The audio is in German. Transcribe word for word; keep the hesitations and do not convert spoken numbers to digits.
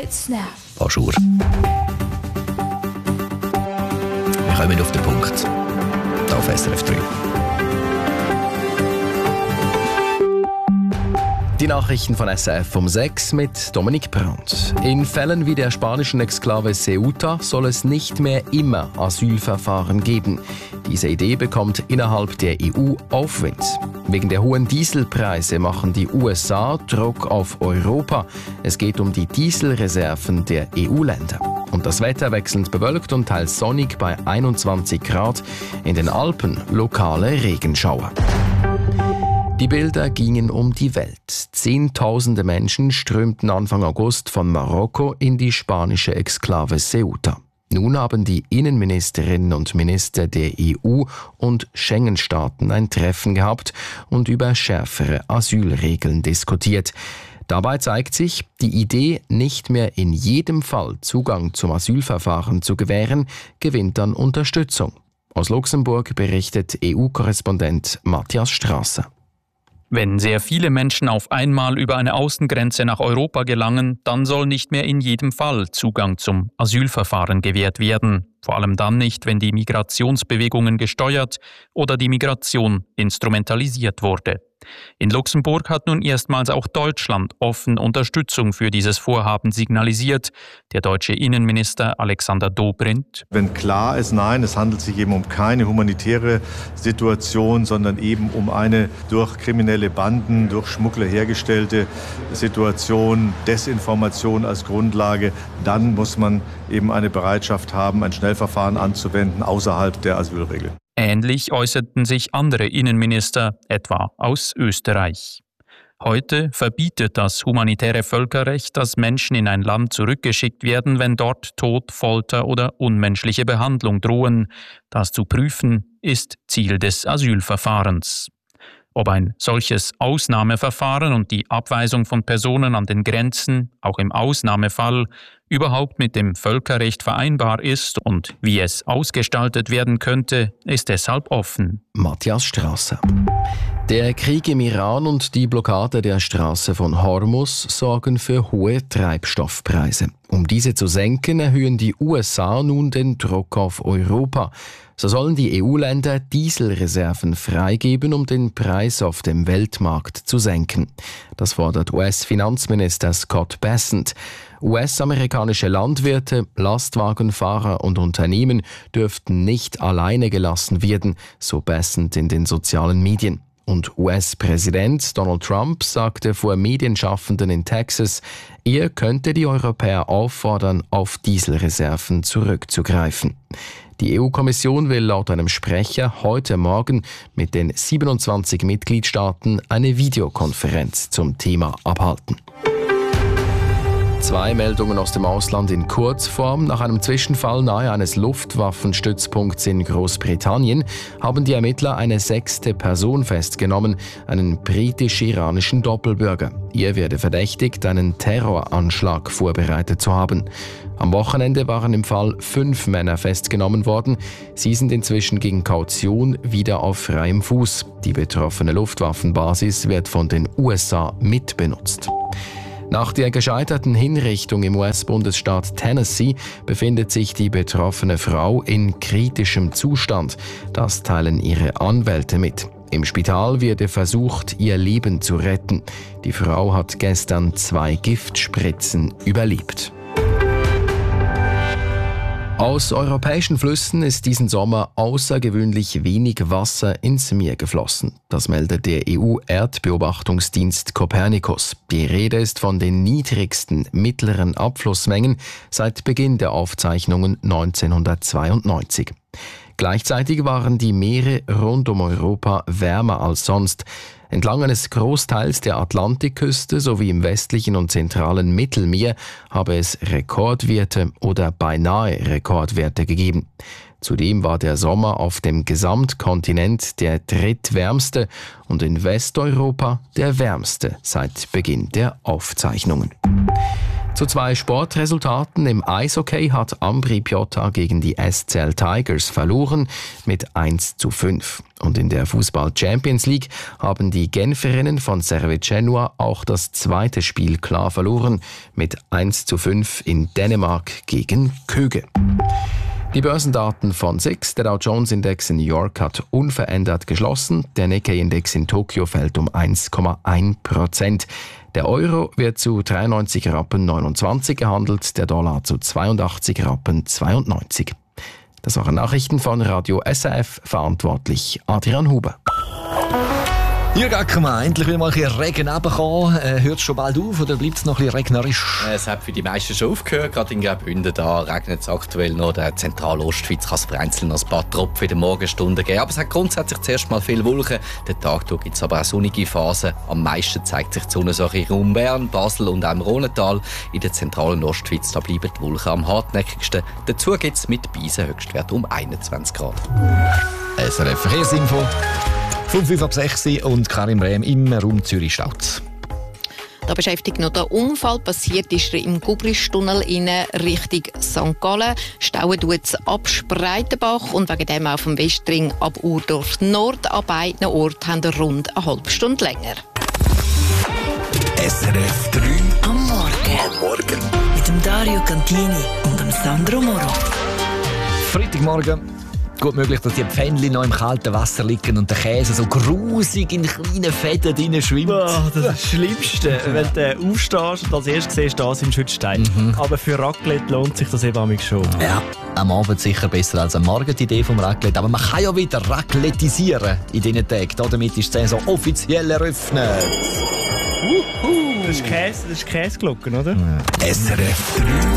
It's now. Bonjour. Wir kommen auf den Punkt. Hier auf S R F drei. Die Nachrichten von S R F um sechs mit Dominik Brandt. In Fällen wie der spanischen Exklave Ceuta soll es nicht mehr immer Asylverfahren geben. Diese Idee bekommt innerhalb der E U Aufwind. Wegen der hohen Dieselpreise machen die U S A Druck auf Europa. Es geht um die Dieselreserven der E U-Länder. Und das Wetter wechselnd bewölkt und teils sonnig bei einundzwanzig Grad. In den Alpen lokale Regenschauer. Die Bilder gingen um die Welt. Zehntausende Menschen strömten Anfang August von Marokko in die spanische Exklave Ceuta. Nun haben die Innenministerinnen und Minister der E U und Schengen-Staaten ein Treffen gehabt und über schärfere Asylregeln diskutiert. Dabei zeigt sich, die Idee, nicht mehr in jedem Fall Zugang zum Asylverfahren zu gewähren, gewinnt an Unterstützung. Aus Luxemburg berichtet E U-Korrespondent Matthias Strasser. Wenn sehr viele Menschen auf einmal über eine Außengrenze nach Europa gelangen, dann soll nicht mehr in jedem Fall Zugang zum Asylverfahren gewährt werden. Vor allem dann nicht, wenn die Migrationsbewegungen gesteuert oder die Migration instrumentalisiert wurde. In Luxemburg hat nun erstmals auch Deutschland offen Unterstützung für dieses Vorhaben signalisiert. Der deutsche Innenminister Alexander Dobrindt. Wenn klar ist, nein, es handelt sich eben um keine humanitäre Situation, sondern eben um eine durch kriminelle Banden, durch Schmuggler hergestellte Situation, Desinformation als Grundlage, dann muss man eben eine Bereitschaft haben, ein Schnellverfahren anzuwenden außerhalb der Asylregel. Ähnlich äußerten sich andere Innenminister, etwa aus Österreich. Heute verbietet das humanitäre Völkerrecht, dass Menschen in ein Land zurückgeschickt werden, wenn dort Tod, Folter oder unmenschliche Behandlung drohen. Das zu prüfen ist Ziel des Asylverfahrens. Ob ein solches Ausnahmeverfahren und die Abweisung von Personen an den Grenzen, auch im Ausnahmefall, überhaupt mit dem Völkerrecht vereinbar ist und wie es ausgestaltet werden könnte, ist deshalb offen. Matthias Strasser. Der Krieg im Iran und die Blockade der Straße von Hormuz sorgen für hohe Treibstoffpreise. Um diese zu senken, erhöhen die U S A nun den Druck auf Europa. So sollen die E U-Länder Dieselreserven freigeben, um den Preis auf dem Weltmarkt zu senken. Das fordert U S-Finanzminister Scott Bessent. U S-amerikanische Landwirte, Lastwagenfahrer und Unternehmen dürften nicht alleine gelassen werden, so Bessent in den sozialen Medien. Und U S-Präsident Donald Trump sagte vor Medienschaffenden in Texas, er könnte die Europäer auffordern, auf Dieselreserven zurückzugreifen. Die E U-Kommission will laut einem Sprecher heute Morgen mit den siebenundzwanzig Mitgliedstaaten eine Videokonferenz zum Thema abhalten. Zwei Meldungen aus dem Ausland in Kurzform. Nach einem Zwischenfall nahe eines Luftwaffenstützpunkts in Großbritannien haben die Ermittler eine sechste Person festgenommen, einen britisch-iranischen Doppelbürger. Er werde verdächtigt, einen Terroranschlag vorbereitet zu haben. Am Wochenende waren im Fall fünf Männer festgenommen worden. Sie sind inzwischen gegen Kaution wieder auf freiem Fuß. Die betroffene Luftwaffenbasis wird von den U S A mitbenutzt. Nach der gescheiterten Hinrichtung im U S-Bundesstaat Tennessee befindet sich die betroffene Frau in kritischem Zustand. Das teilen ihre Anwälte mit. Im Spital wird versucht, ihr Leben zu retten. Die Frau hat gestern zwei Giftspritzen überlebt. Aus europäischen Flüssen ist diesen Sommer außergewöhnlich wenig Wasser ins Meer geflossen. Das meldet der E U-Erdbeobachtungsdienst Copernicus. Die Rede ist von den niedrigsten mittleren Abflussmengen seit Beginn der Aufzeichnungen neunzehnhundertzweiundneunzig. Gleichzeitig waren die Meere rund um Europa wärmer als sonst. Entlang eines Großteils der Atlantikküste sowie im westlichen und zentralen Mittelmeer habe es Rekordwerte oder beinahe Rekordwerte gegeben. Zudem war der Sommer auf dem Gesamtkontinent der drittwärmste und in Westeuropa der wärmste seit Beginn der Aufzeichnungen. Zu zwei Sportresultaten im Eishockey hat Ambri Piotta gegen die S C L Tigers verloren mit eins zu fünf. Und in der Fußball Champions League haben die Genferinnen von Servette Genua auch das zweite Spiel klar verloren mit eins zu fünf in Dänemark gegen Köge. Die Börsendaten von S I X, der Dow Jones Index in New York hat unverändert geschlossen, der Nikkei Index in Tokio fällt um eins Komma eins Prozent. Der Euro wird zu dreiundneunzig Rappen neunundzwanzig gehandelt, der Dollar zu zweiundachtzig Rappen zweiundneunzig. Das waren Nachrichten von Radio S R F, verantwortlich Adrian Huber. Jürg Ackermann, endlich wieder mal ein bisschen Regen runtergekommen. Äh, hört es schon bald auf oder bleibt es noch ein bisschen regnerisch? Es hat für die meisten schon aufgehört. Gerade in Graubünden da regnet es aktuell noch. Der Zentralostschweiz kann es vereinzelt noch ein paar Tropfen in den Morgenstunden geben. Aber es hat grundsätzlich zuerst mal viel Wolken. Den Tag gibt es aber auch sonnige Phasen. Am meisten zeigt sich die Sonne so in Raum Bern, Basel und auch im Rhonental. In der zentralen Ostschweiz da bleiben die Wolken am hartnäckigsten. Dazu gibt es mit Beisen Höchstwert um einundzwanzig Grad. S R F Verkehrsinfo. fünf Uhr ab sechs und Karim Rehm im Raum Zürich-Stautz. Da beschäftigt noch der Unfall. Passiert ist er im Gubristunnel in Richtung Sankt Gallen. Stauen tut es ab Spreitenbach und wegen dem auf dem Westring ab Urdorf Nord. An beiden Orten haben wir rund eine halbe Stunde länger. S R F drei am Morgen. Am Morgen. Mit dem Dario Cantini und dem Sandro Moro. Freitagmorgen. Gut möglich, dass die Pfännchen noch im kalten Wasser liegen und der Käse so grusig in kleinen Fäden drin schwimmt. Oh, das ist das Schlimmste, wenn du aufstehst und als erstes siehst, da sind Schutzsteine. Mhm. Aber für Raclette lohnt sich das eben schon. Ja, am Abend sicher besser als am Morgen die Idee vom Raclette. Aber man kann ja wieder raclettisieren in diesen Tagen. Damit ist die Saison offiziell eröffnet. Uhu. Das ist Käse, das ist Käseglocken, oder? Ja. S R F drei